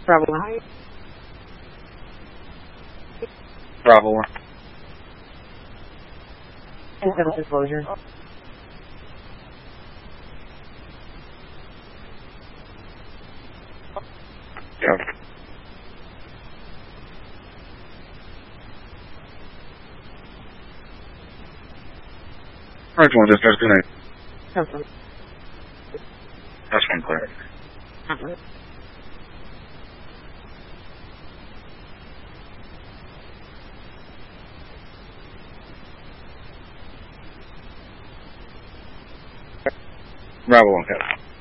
Bravo 1. Bravo 1. Incidental disclosure. Copy. Alright, one dispatch, good night. Confirm. That's one clear. Confirm. Bravo 1, copy.